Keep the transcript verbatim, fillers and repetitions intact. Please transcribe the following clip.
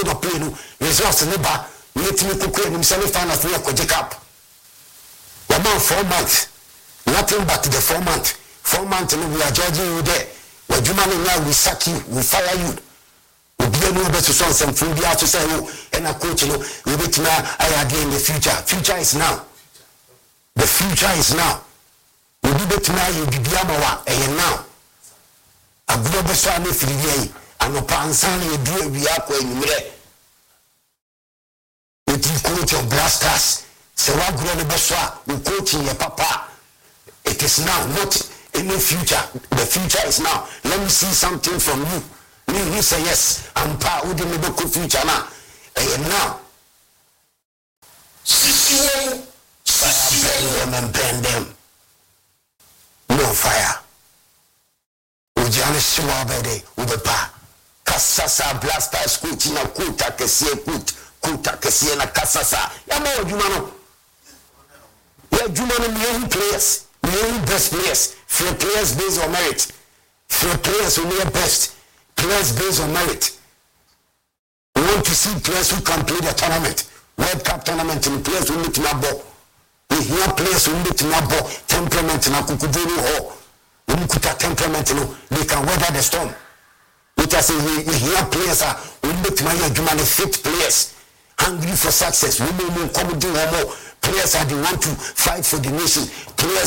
mode of play no results never let me cook him semi final for Koji Cup. One month, four months, nothing but the four months. Four months and we are judging you there. When you man now we sack you, we fire you. We be able to son some food out to say oh and a coach you know we bet now I again the future. Future is now. The future is now. We be bet now you be biamawa and now. A global swami free and no pansan you do we are going to the coach of blasters. So what grow the beswa we coaching your papa. It is now, not in the future. The future is now. Let me see something from you. You, you say yes. I'm part of the medical future now. And now. Fire burn them and burn them. No fire. Ujani Shiwabede, Ubepa. Kasasa blasters kutina kuta kesie kut. Kuta kesie na kasasa. Yamo Jumano. Yeah, Jumano new players. New best players. For players based on merit. For players who are best. Players based on merit. We want to see players who can play the tournament. World Cup tournament and players who meet na ball. We hear players who meet na ball. Temperament na kukuduru ho. We kuta temperament no. They can weather the storm. We can say we hear players are we meet na yajuma the fit players. Hungry for success. We may come do more. Players are the one to fight for the nation. Players